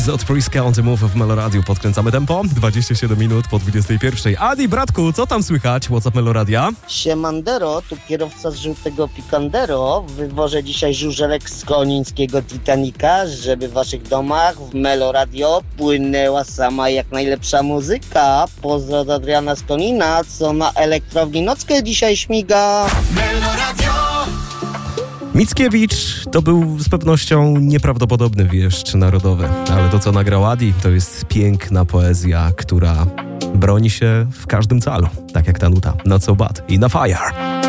Izot, Priska on the Move w Meloradiu. Podkręcamy tempo, 27 minut po 21. Adi, bratku, co tam słychać? WhatsApp Meloradia? Siemandero, tu kierowca z żółtego Picandero. Wywożę dzisiaj żużelek z konińskiego Titanica, żeby w waszych domach w Meloradio płynęła sama jak najlepsza muzyka. Pozdro od Adriana z Konina, co na elektrowni nockę dzisiaj śmiga. Meloradio! Mickiewicz to był z pewnością nieprawdopodobny wieszcz narodowy, ale to, co nagrał Adi, to jest piękna poezja, która broni się w każdym calu, tak jak ta nuta Not So Bad i na Fire.